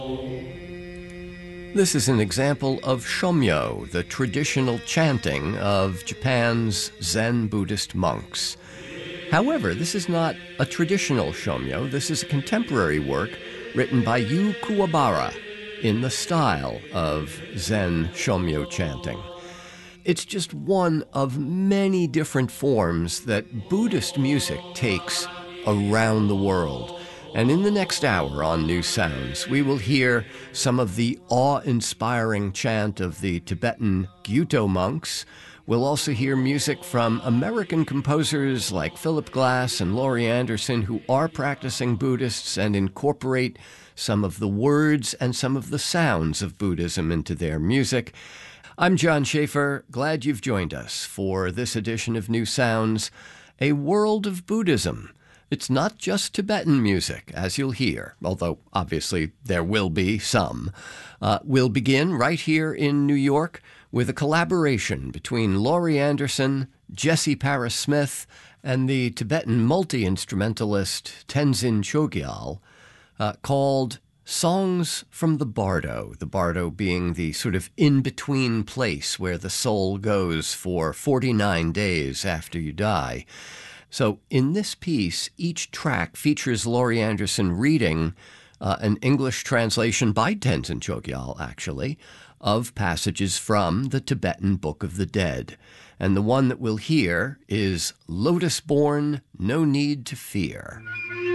This is an example of shomyo, the traditional chanting of Japan's Zen Buddhist monks. However, this is not a traditional shomyo. This is a contemporary work written by Yu Kuwabara in the style of Zen shomyo chanting. It's just one of many different forms that Buddhist music takes around the world. And in the next hour on New Sounds, we will hear some of the awe-inspiring chant of the Tibetan Gyuto monks. We'll also hear music from American composers like Philip Glass and Laurie Anderson, who are practicing Buddhists and incorporate some of the words and some of the sounds of Buddhism into their music. I'm John Schaefer. Glad you've joined us for this edition of New Sounds, a world of Buddhism. It's not just Tibetan music, as you'll hear, although obviously there will be some. We'll begin right here in New York with a collaboration between Laurie Anderson, Jesse Paris Smith, and the Tibetan multi-instrumentalist Tenzin Chogyal, called Songs from the Bardo being the sort of in-between place where the soul goes for 49 days after you die. So in this piece, each track features Laurie Anderson reading an English translation by Tenzin Chogyal, actually, of passages from the Tibetan Book of the Dead. And the one that we'll hear is Lotus Born, No Need to Fear.